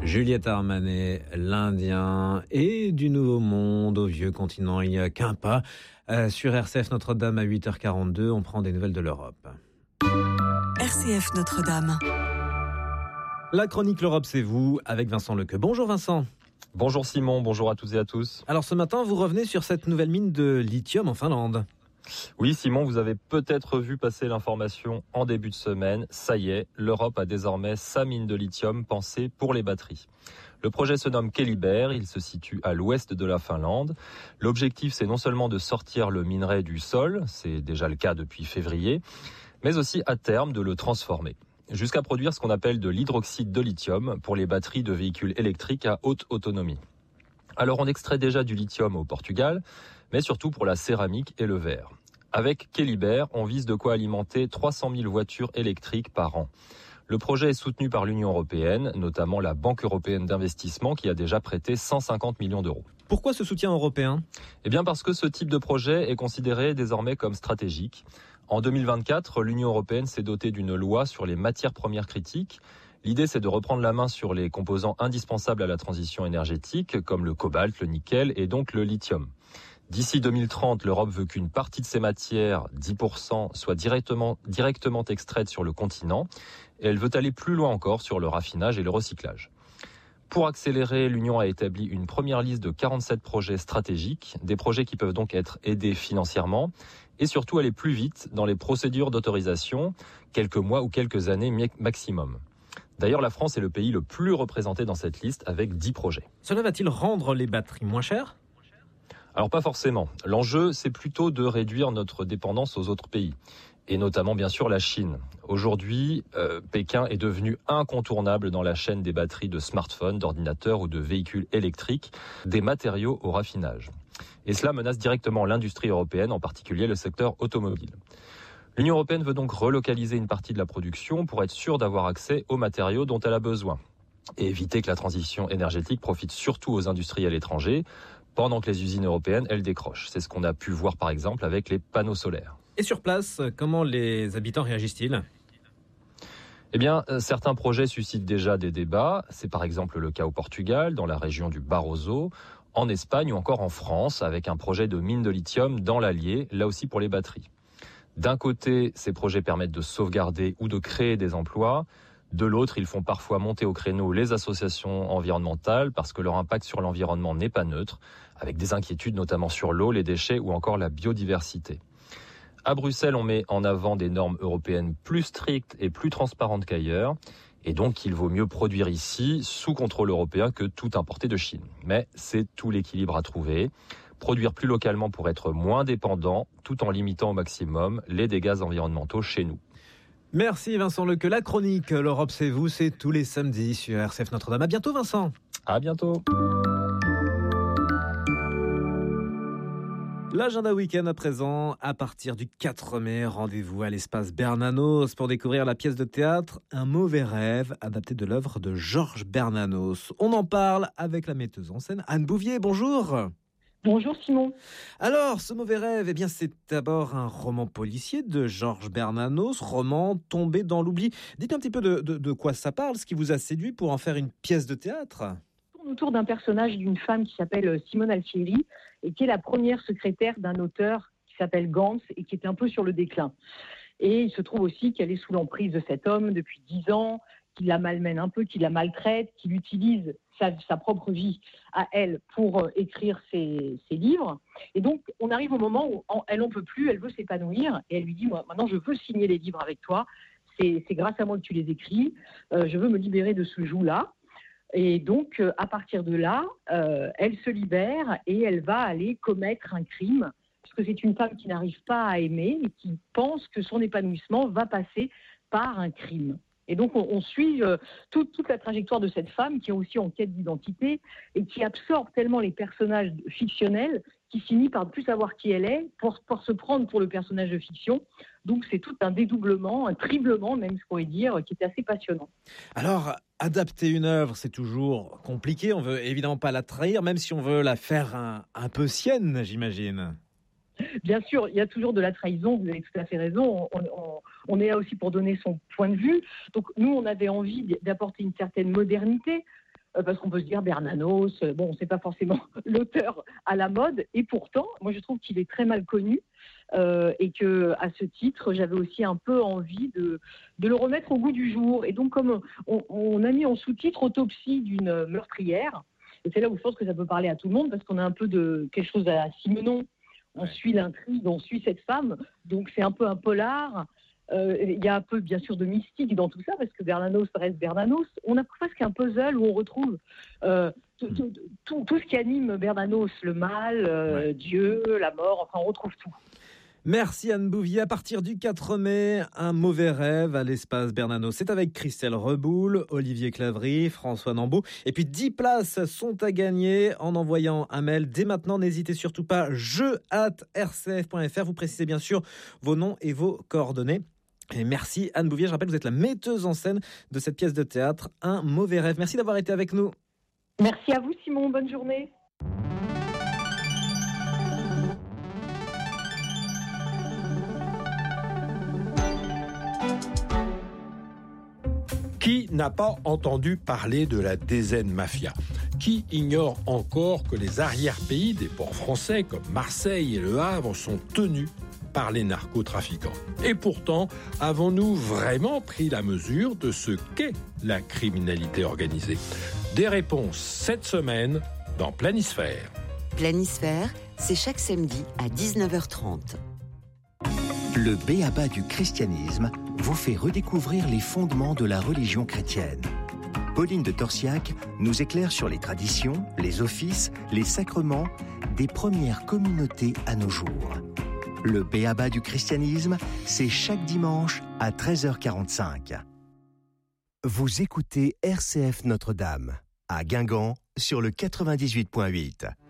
Juliette Armanet, l'Indien et du Nouveau Monde au vieux continent, il n'y a qu'un pas. Sur RCF Notre-Dame à 8h42, on prend des nouvelles de l'Europe. RCF Notre-Dame. La chronique L'Europe, c'est vous, avec Vincent Lequeux. Bonjour Vincent. Bonjour Simon, bonjour à toutes et à tous. Alors ce matin, vous revenez sur cette nouvelle mine de lithium en Finlande. Oui Simon, vous avez peut-être vu passer l'information en début de semaine. Ça y est, l'Europe a désormais sa mine de lithium pensée pour les batteries. Le projet se nomme Keliber, il se situe à l'ouest de la Finlande. L'objectif, c'est non seulement de sortir le minerai du sol, c'est déjà le cas depuis février, mais aussi à terme de le transformer, jusqu'à produire ce qu'on appelle de l'hydroxyde de lithium pour les batteries de véhicules électriques à haute autonomie. Alors on extrait déjà du lithium au Portugal, mais surtout pour la céramique et le verre. Avec Keliber, on vise de quoi alimenter 300 000 voitures électriques par an. Le projet est soutenu par l'Union européenne, notamment la Banque européenne d'investissement qui a déjà prêté 150 millions d'euros. Pourquoi ce soutien européen ? Eh bien parce que ce type de projet est considéré désormais comme stratégique. En 2024, l'Union européenne s'est dotée d'une loi sur les matières premières critiques. L'idée, c'est de reprendre la main sur les composants indispensables à la transition énergétique, comme le cobalt, le nickel et donc le lithium. D'ici 2030, l'Europe veut qu'une partie de ces matières, 10%, soit directement extraite sur le continent. Et elle veut aller plus loin encore sur le raffinage et le recyclage. Pour accélérer, l'Union a établi une première liste de 47 projets stratégiques, des projets qui peuvent donc être aidés financièrement et surtout aller plus vite dans les procédures d'autorisation, quelques mois ou quelques années maximum. D'ailleurs, la France est le pays le plus représenté dans cette liste avec 10 projets. Cela va-t-il rendre les batteries moins chères ? Alors pas forcément. L'enjeu, c'est plutôt de réduire notre dépendance aux autres pays, et notamment bien sûr la Chine. Aujourd'hui, Pékin est devenu incontournable dans la chaîne des batteries de smartphones, d'ordinateurs ou de véhicules électriques, des matériaux au raffinage. Et cela menace directement l'industrie européenne, en particulier le secteur automobile. L'Union européenne veut donc relocaliser une partie de la production pour être sûre d'avoir accès aux matériaux dont elle a besoin et éviter que la transition énergétique profite surtout aux industriels étrangers pendant que les usines européennes, elles décrochent. C'est ce qu'on a pu voir par exemple avec les panneaux solaires. Et sur place, comment les habitants réagissent-ils ? Eh bien, certains projets suscitent déjà des débats. C'est par exemple le cas au Portugal, dans la région du Barroso, en Espagne ou encore en France, avec un projet de mine de lithium dans l'Allier, là aussi pour les batteries. D'un côté, ces projets permettent de sauvegarder ou de créer des emplois. De l'autre, ils font parfois monter au créneau les associations environnementales parce que leur impact sur l'environnement n'est pas neutre, avec des inquiétudes notamment sur l'eau, les déchets ou encore la biodiversité. À Bruxelles, on met en avant des normes européennes plus strictes et plus transparentes qu'ailleurs, et donc il vaut mieux produire ici, sous contrôle européen, que tout importer de Chine. Mais c'est tout l'équilibre à trouver. Produire plus localement pour être moins dépendant, tout en limitant au maximum les dégâts environnementaux chez nous. Merci Vincent Lequeux. La chronique L'Europe, c'est vous, c'est tous les samedis sur RCF Notre-Dame. À bientôt Vincent. À bientôt. L'agenda week-end à présent, à partir du 4 mai, rendez-vous à l'espace Bernanos pour découvrir la pièce de théâtre Un mauvais rêve, adaptée de l'œuvre de Georges Bernanos. On en parle avec la metteuse en scène Anne Bouvier. Bonjour. Bonjour Simon. Alors, Ce mauvais rêve, eh bien, c'est d'abord un roman policier de Georges Bernanos, roman tombé dans l'oubli. Dites un petit peu de quoi ça parle, ce qui vous a séduit pour en faire une pièce de théâtre. Autour d'un personnage d'une femme qui s'appelle Simone Alfieri et qui est la première secrétaire d'un auteur qui s'appelle Gans et qui est un peu sur le déclin. Et il se trouve aussi qu'elle est sous l'emprise de cet homme depuis 10 ans, qui la malmène un peu, qui la maltraite, qui utilise sa propre vie à elle pour écrire ses livres. Et donc, on arrive au moment où elle n'en peut plus, elle veut s'épanouir et elle lui dit, moi, maintenant, je veux signer les livres avec toi. C'est grâce à moi que tu les écris. Je veux me libérer de ce joug-là. Et donc, à partir de là, elle se libère et elle va aller commettre un crime, puisque c'est une femme qui n'arrive pas à aimer et qui pense que son épanouissement va passer par un crime. Et donc, on suit toute la trajectoire de cette femme qui est aussi en quête d'identité et qui absorbe tellement les personnages fictionnels qui finit par ne plus savoir qui elle est pour se prendre pour le personnage de fiction. Donc, c'est tout un dédoublement, un triplement même, je pourrais dire, qui est assez passionnant. Alors, adapter une œuvre, c'est toujours compliqué. On veut évidemment pas la trahir, même si on veut la faire un peu sienne, j'imagine. Bien sûr, il y a toujours de la trahison, vous avez tout à fait raison. On est là aussi pour donner son point de vue. Donc nous, on avait envie d'apporter une certaine modernité. parce qu'on peut se dire Bernanos, bon, c'est pas forcément l'auteur à la mode, et pourtant, moi je trouve qu'il est très mal connu, et que à ce titre, j'avais aussi un peu envie de le remettre au goût du jour. Et donc, comme on a mis en sous-titre Autopsie d'une meurtrière, et c'est là où je pense que ça peut parler à tout le monde, parce qu'on a un peu de quelque chose à Simenon. On suit l'intrigue, on suit cette femme, donc c'est un peu un polar. Il y a un peu, bien sûr, de mystique dans tout ça, parce que Bernanos reste Bernanos. On a presque un puzzle où on retrouve tout ce qui anime Bernanos, le mal, Dieu, la mort, enfin on retrouve tout. Merci Anne Bouvier. À partir du 4 mai, un mauvais rêve à l'espace Bernanos. C'est avec Christelle Reboul, Olivier Clavry, François Nambaud. Et puis 10 places sont à gagner en envoyant un mail. Dès maintenant, n'hésitez surtout pas, jeu@rcf.fr. Vous précisez bien sûr vos noms et vos coordonnées. Et merci Anne Bouvier. Je rappelle que vous êtes la metteuse en scène de cette pièce de théâtre, Un mauvais rêve. Merci d'avoir été avec nous. Merci à vous Simon, bonne journée. Qui n'a pas entendu parler de la DZ Mafia ? Qui ignore encore que les arrière-pays des ports français comme Marseille et Le Havre sont tenus par les narcotrafiquants ? Et pourtant, avons-nous vraiment pris la mesure de ce qu'est la criminalité organisée ? Des réponses cette semaine dans Planisphère. Planisphère, c'est chaque samedi à 19h30. Le b.a.-ba du christianisme vous fait redécouvrir les fondements de la religion chrétienne. Pauline de Torsiac nous éclaire sur les traditions, les offices, les sacrements des premières communautés à nos jours. Le b.a.-ba du christianisme, c'est chaque dimanche à 13h45. Vous écoutez RCF Notre-Dame, à Guingamp, sur le 98.8.